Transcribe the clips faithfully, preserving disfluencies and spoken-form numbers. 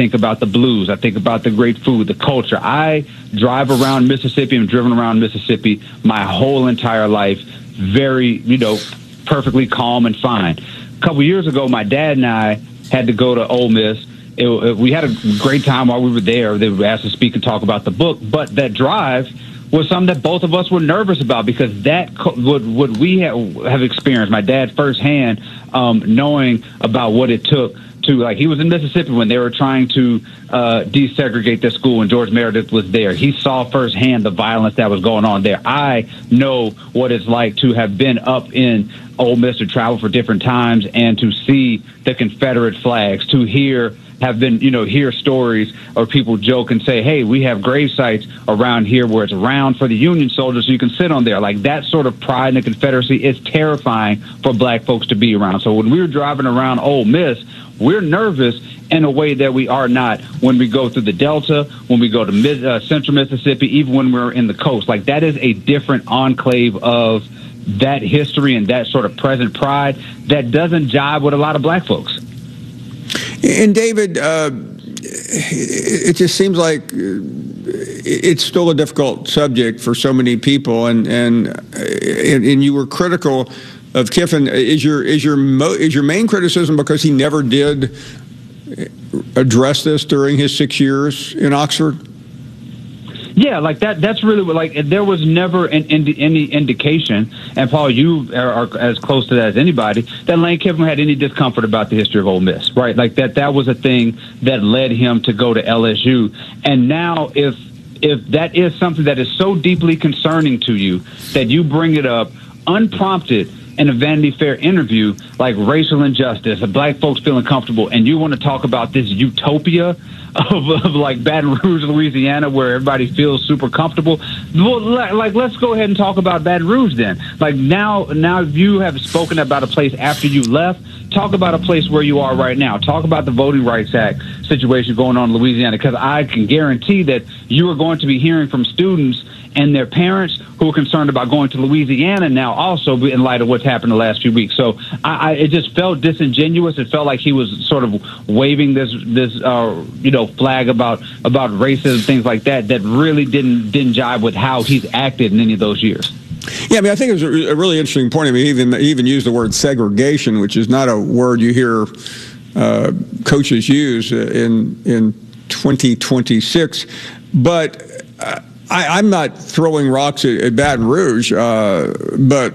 think about the blues. I think about the great food, the culture. I drive around Mississippi and driven around Mississippi my whole entire life, very, you know, perfectly calm and fine. A couple years ago, my dad and I had to go to Ole Miss. It, it, we had a great time while we were there. They were asked to speak and talk about the book, but that drive was something that both of us were nervous about, because that what what we have, have experienced, my dad firsthand, um, knowing about what it took to, like, he was in Mississippi when they were trying to uh, desegregate their school, and George Meredith was there. He saw firsthand the violence that was going on there. I know what it's like to have been up in Ole Miss, to travel for different times and to see the Confederate flags, to hear have been, you know, hear stories or people joke and say, hey, we have grave sites around here where it's round for the Union soldiers so you can sit on there. Like, that sort of pride in the Confederacy is terrifying for black folks to be around. So when we were driving around Ole Miss, we're nervous in a way that we are not when we go through the Delta, when we go to mid, uh, central Mississippi, even when we're in the coast. Like, that is a different enclave of that history and that sort of present pride that doesn't jive with a lot of black folks. And David, uh, it just seems like it's still a difficult subject for so many people, and and and you were critical of Kiffin. Is your is your mo- is your main criticism because he never did address this during his six years in Oxford? Yeah, like that. That's really what, like, there was never an, an, any indication, and Paul, you are, are as close to that as anybody, that Lane Kiffin had any discomfort about the history of Ole Miss, right? Like that. That was a thing that led him to go to L S U. And now, if if that is something that is so deeply concerning to you that you bring it up unprompted in a Vanity Fair interview, like racial injustice, black folks feeling comfortable, and you want to talk about this utopia Of, of like Baton Rouge, Louisiana, where everybody feels super comfortable. Well, like, let's go ahead and talk about Baton Rouge then. Like, now, now you have spoken about a place after you left. Talk about a place where you are right now. Talk about the Voting Rights Act situation going on in Louisiana, because I can guarantee that you are going to be hearing from students and their parents who are concerned about going to Louisiana now, also in light of what's happened the last few weeks. So I, I, it just felt disingenuous. It felt like he was sort of waving this this uh, you know flag about about racism, things like that, that really didn't didn't jive with how he's acted in any of those years. Yeah, I mean, I think it was a really interesting point. I mean, he even he even used the word segregation, which is not a word you hear uh, coaches use in in twenty twenty-six, but. Uh, I, I'm not throwing rocks at, at Baton Rouge, uh, but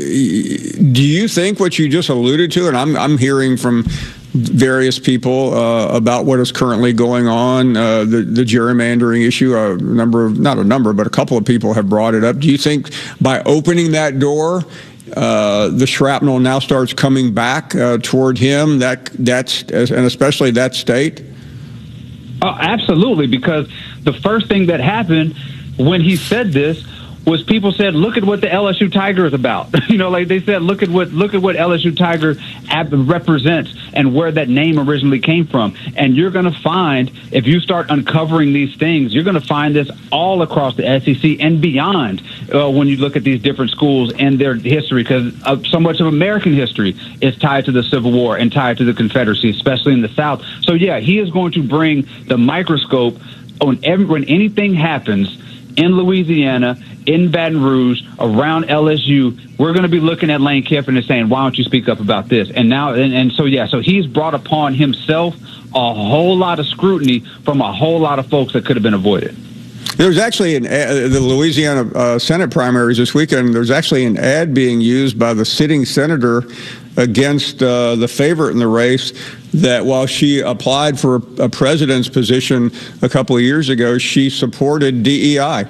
do you think what you just alluded to, and I'm, I'm hearing from various people uh, about what is currently going on, uh, the, the gerrymandering issue, a number of, not a number, but a couple of people have brought it up. Do you think by opening that door, uh, the shrapnel now starts coming back uh, toward him, that that's, and especially that state? Oh, absolutely, because the first thing that happened when he said this was people said, look at what the L S U Tiger is about. You know, like they said, look at what look at what L S U Tiger represents and where that name originally came from. And you're going to find, if you start uncovering these things, you're going to find this all across the S E C and beyond uh, when you look at these different schools and their history, because uh, so much of American history is tied to the Civil War and tied to the Confederacy, especially in the South. So, yeah, he is going to bring the microscope on every, when anything happens in Louisiana, in Baton Rouge, around L S U, we're going to be looking at Lane Kiffin and saying, why don't you speak up about this? And now, and, and so, yeah, so he's brought upon himself a whole lot of scrutiny from a whole lot of folks that could have been avoided. There was actually an ad, the Louisiana uh, Senate primaries this weekend. There's actually an ad being used by the sitting senator against uh, the favorite in the race, that while she applied for a president's position a couple of years ago, she supported D E I.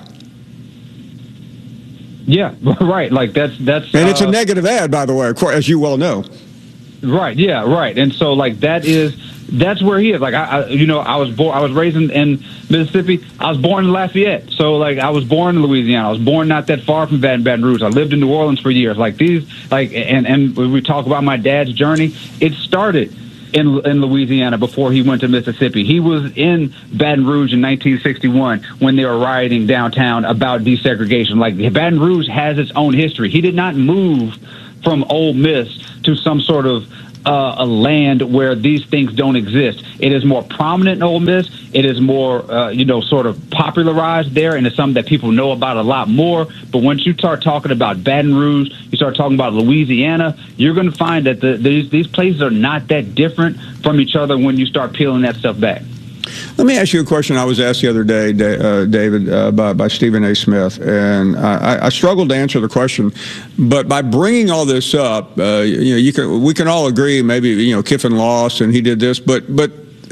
Yeah, right. Like that's that's, and it's uh, a negative ad, by the way, as you well know. Right. Yeah. Right. And so, like, that is that's where he is. Like, I, I you know, I was born, I was raised in, in Mississippi. I was born in Lafayette. So, like, I was born in Louisiana. I was born not that far from Baton, Baton Rouge. I lived in New Orleans for years. Like these, like, and and when we talk about my dad's journey, it started in in Louisiana before he went to Mississippi. He was in Baton Rouge in nineteen sixty-one when they were rioting downtown about desegregation. Like, Baton Rouge has its own history. He did not move from Ole Miss to some sort of uh, a land where these things don't exist. It is more prominent in Ole Miss. It is more, uh, you know, sort of popularized there, and it's something that people know about a lot more. But once you start talking about Baton Rouge, you start talking about Louisiana, you're going to find that the, these, these places are not that different from each other when you start peeling that stuff back. Let me ask you a question I was asked the other day, uh, David, uh, by, by Stephen A. Smith, and I, I struggled to answer the question. But by bringing all this up, uh, you know, you can we can all agree maybe you know Kiffin lost and he did this, but but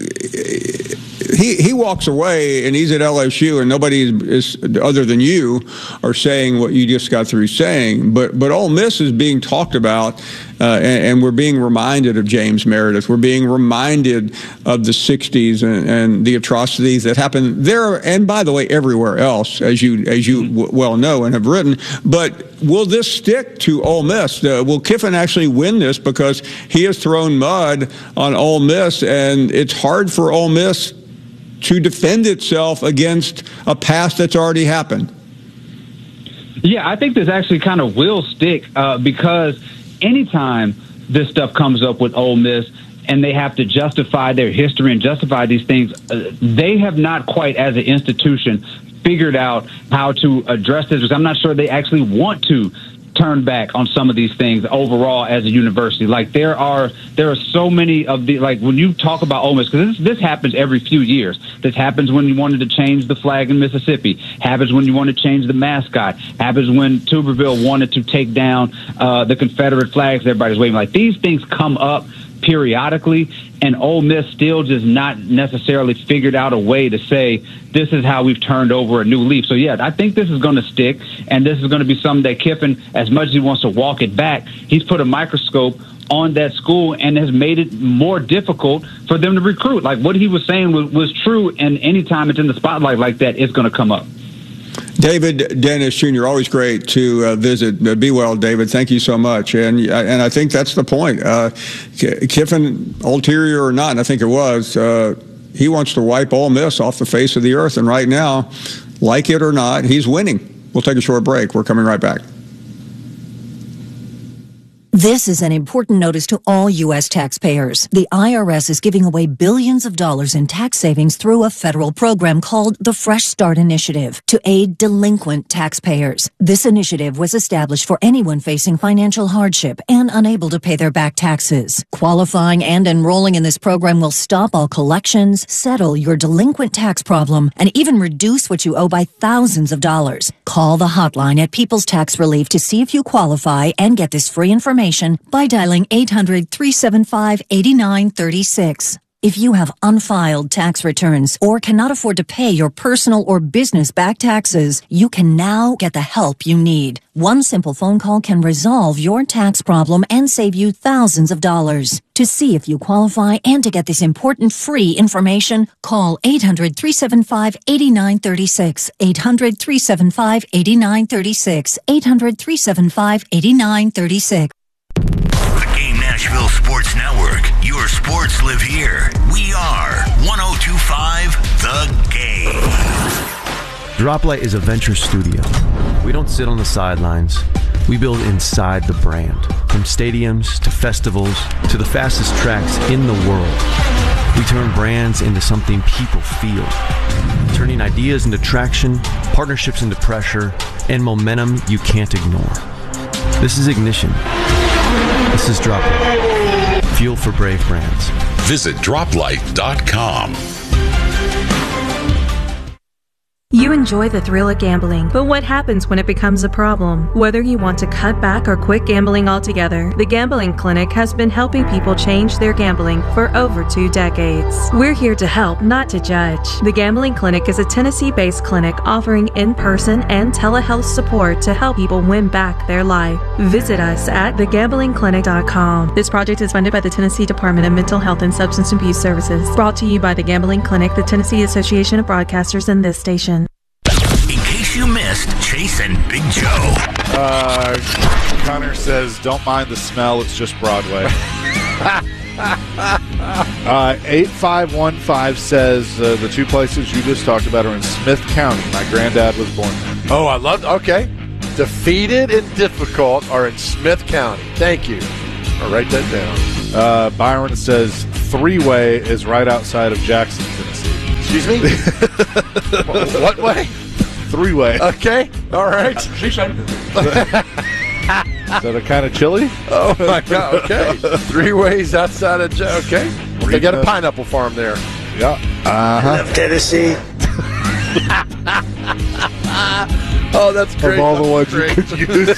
he he walks away and he's at L S U and nobody is, is other than you are saying what you just got through saying. But but Ole Miss is being talked about. Uh, and, and we're being reminded of James Meredith. We're being reminded of the sixties and, and the atrocities that happened there, and by the way, everywhere else, as you as you w- well know and have written. But will this stick to Ole Miss? Uh, will Kiffin actually win this because he has thrown mud on Ole Miss, and it's hard for Ole Miss to defend itself against a past that's already happened? Yeah, I think this actually kind of will stick uh, because anytime this stuff comes up with Ole Miss and they have to justify their history and justify these things, uh, they have not quite, as an institution, figured out how to address this. Because I'm not sure they actually want to turn back on some of these things overall as a university. Like there are there are so many of the, like when you talk about Ole Miss, because this, this happens every few years. This happens when you wanted to change the flag in Mississippi, happens when you want to change the mascot, happens when Tuberville wanted to take down uh, the Confederate flags everybody's waving. Like these things come up periodically, and Ole Miss still just not necessarily figured out a way to say this is how we've turned over a new leaf. So yeah, I think this is going to stick, and this is going to be something that Kiffin, as much as he wants to walk it back, he's put a microscope on that school and has made it more difficult for them to recruit. Like what he was saying was, was true, and anytime it's in the spotlight like that, it's going to come up. David Dennis Junior, always great to uh, visit. Uh, be well, David. Thank you so much. And and I think that's the point. Uh, Kiffin, ulterior or not, and I think it was, uh, he wants to wipe Ole Miss off the face of the earth. And right now, like it or not, he's winning. We'll take a short break. We're coming right back. This is an important notice to all U S taxpayers. The I R S is giving away billions of dollars in tax savings through a federal program called the Fresh Start Initiative to aid delinquent taxpayers. This initiative was established for anyone facing financial hardship and unable to pay their back taxes. Qualifying and enrolling in this program will stop all collections, settle your delinquent tax problem, and even reduce what you owe by thousands of dollars. Call the hotline at People's Tax Relief to see if you qualify and get this free information by dialing eight hundred, three seven five, eight nine three six. If you have unfiled tax returns or cannot afford to pay your personal or business back taxes, you can now get the help you need. One simple phone call can resolve your tax problem and save you thousands of dollars. To see if you qualify and to get this important free information, call eight hundred, three seven five, eight nine three six, eight hundred, three seven five, eight nine three six, eight hundred, three seven five, eight nine three six. The Game Nashville Sports Network. Your sports live here. We are one oh two point five The Game. Droplight is a venture studio. We don't sit on the sidelines. We build inside the brand. From stadiums to festivals to the fastest tracks in the world. We turn brands into something people feel. Turning ideas into traction, partnerships into pressure, and momentum you can't ignore. This is Ignition. This is Droplight. Fuel for brave brands. Visit droplight dot com. You enjoy the thrill of gambling, but what happens when it becomes a problem? Whether you want to cut back or quit gambling altogether, the Gambling Clinic has been helping people change their gambling for over two decades. We're here to help, not to judge. The Gambling Clinic is a Tennessee-based clinic offering in-person and telehealth support to help people win back their life. Visit us at the gambling clinic dot com. This project is funded by the Tennessee Department of Mental Health and Substance Abuse Services. Brought to you by the Gambling Clinic, the Tennessee Association of Broadcasters, and this station. In case you missed Chase and Big Joe. Uh, Connor says, don't mind the smell, it's just Broadway. uh, eight five one five says, uh, the two places you just talked about are in Smith County. My granddad was born there. Oh, I love, okay. Defeated and difficult are in Smith County. Thank you. I'll write that down. Uh, Byron says three-way is right outside of Jackson, Tennessee. Excuse me? What way? Three-way. Okay. All right. Is that a kind of chili? Oh, my God. Okay. Three ways outside of... Ja- okay. They got a pineapple farm there. Yeah. Uh-huh. I love Tennessee. Oh, that's great. Of all the ones great. you could use.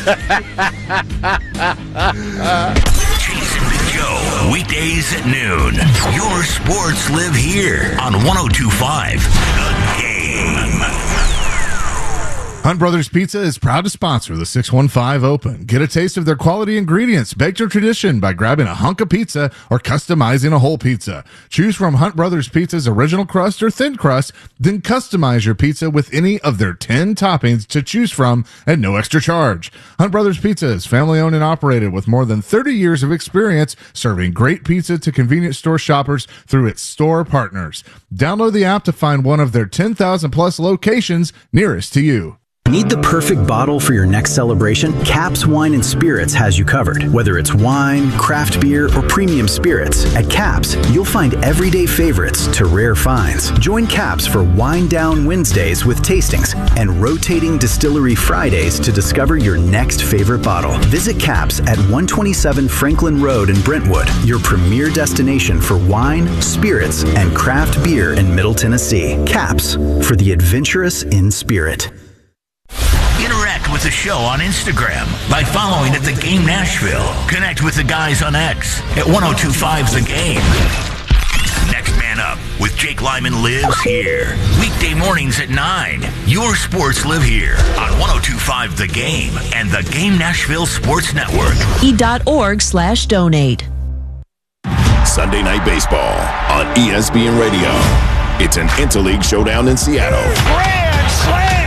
Jason and Joe, weekdays at noon. Your sports live here on one oh two point five The Game. Hunt Brothers Pizza is proud to sponsor the six one five Open. Get a taste of their quality ingredients, baked to tradition by grabbing a hunk of pizza or customizing a whole pizza. Choose from Hunt Brothers Pizza's original crust or thin crust, then customize your pizza with any of their ten toppings to choose from at no extra charge. Hunt Brothers Pizza is family owned and operated with more than thirty years of experience serving great pizza to convenience store shoppers through its store partners. Download the app to find one of their ten thousand plus locations nearest to you. Need the perfect bottle for your next celebration? Caps Wine and Spirits has you covered. Whether it's wine, craft beer, or premium spirits, at Caps, you'll find everyday favorites to rare finds. Join Caps for Wine Down Wednesdays with tastings and rotating Distillery Fridays to discover your next favorite bottle. Visit Caps at one twenty-seven Franklin Road in Brentwood, your premier destination for wine, spirits, and craft beer in Middle Tennessee. Caps, for the adventurous in spirit. Interact with the show on Instagram by following at The Game Nashville. Connect with the guys on X at ten twenty-five The Game. Next Man Up with Jake Lyman lives here. Weekday mornings at nine. Your sports live here on ten twenty-five The Game and the Game Nashville Sports Network. E.org slash donate. Sunday Night Baseball on E S P N Radio. It's an interleague showdown in Seattle. Grand slam!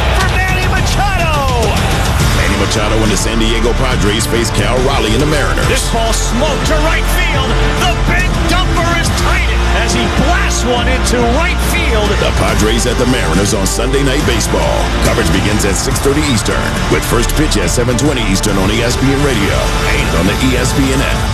Machado and the San Diego Padres face Cal Raleigh and the Mariners. This ball smoked to right field. The big dumper is tight as he blasts one into right field. The Padres at the Mariners on Sunday Night Baseball. Coverage begins at six thirty Eastern with first pitch at seven twenty Eastern on E S P N Radio and on the E S P N app.